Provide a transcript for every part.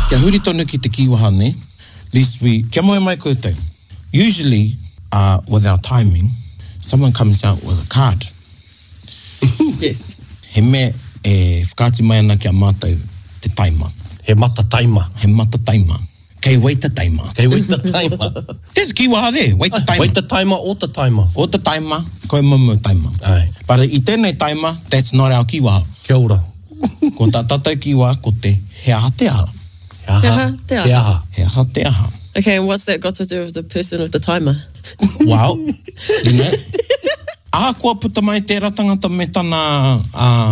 Kia huri tonu ki te kiwaha ne. Kia moe mai koutou. Usually, with our timing, someone comes out with a card. Yes. He mea whakaati mai ana kia mātou te taima. He mata taima. He mata taima. Kei waita taima. Kei waita taima. There's a kiwaha there. Waita taima. Waita taima o ta taima. O ta taima, koe mamu taima. Ai. But I tēnei taima, that's not our kiwaha. Kia ora. Ko tā tātou kiwaha, ko te he aha te aha. He aha te aha. He aha. He aha te aha. Okay, and what's that got to do with the person with the timer? Wow. You know, kua puta mai tērā tangata me tana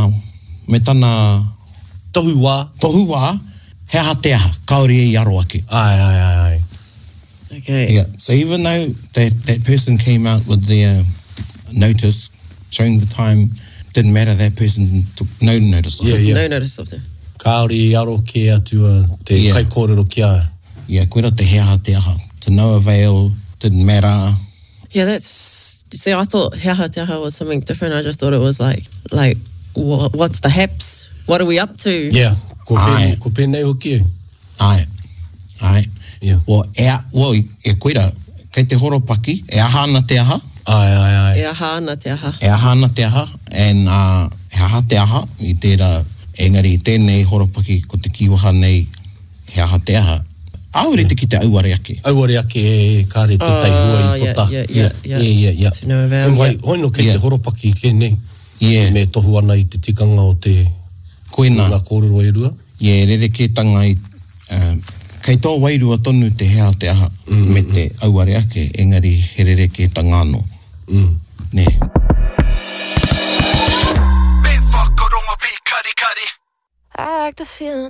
tohu wā, he aha te aha, kaori e aro ake. Ai. Okay. Yeah. So even though that person came out with their notice showing the time, didn't matter, that person took no notice of it. Yeah. No notice of them. Kaori aro ke atua te kai kōrero kia. Yeah, koera te he aha te aha. To no avail, didn't matter. Yeah, see, I thought he aha te aha was something different. I just thought it was like what's the haps? What are we up to? Yeah, ko pēnei hoki. Ai. Yeah. Well, e koera, kei te horopaki, e aha ana te aha. Ai. E aha ana te aha. E aha ana te aha, and he aha te aha, I tērā, engari tēnei horopaki ko te kiwaha nei, he aha te aha. Aure te ki te auare ake. Auare ake kāre te taihua I pota. Yeah. To no avail. Hoino kei te horopaki kēnei. Yeah. Me tohu ana I te tikanga o te koina. Ngā kōrero e rua. Yeah, rere ke tanga I kei tō wairua tonu te hea te aha me te auare ake, engari he rere ke tanga anō. Ne. I like the feeling.